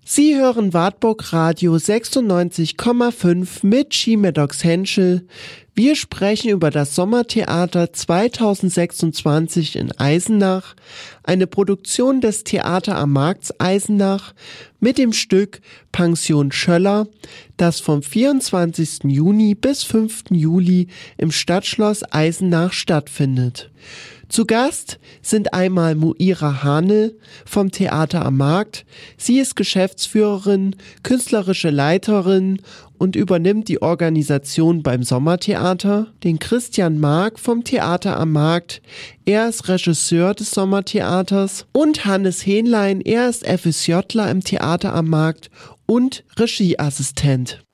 Sie hören Wartburg Radio 96,5 mit Chimedox Henschel. Wir sprechen über das Sommertheater 2026 in Eisenach, eine Produktion des Theater am Markt Eisenach mit dem Stück Pension Schöller, das vom 24. Juni bis 5. Juli im Stadtschloss Eisenach stattfindet. Zu Gast sind einmal Muira Hane vom Theater am Markt. Sie ist Geschäftsführerin, künstlerische Leiterin und übernimmt die Organisation beim Sommertheater. Den Christian Mark vom Theater am Markt. Er ist Regisseur des Sommertheaters. Und Hannes Hähnlein, er ist FSJler im Theater am Markt und Regieassistent.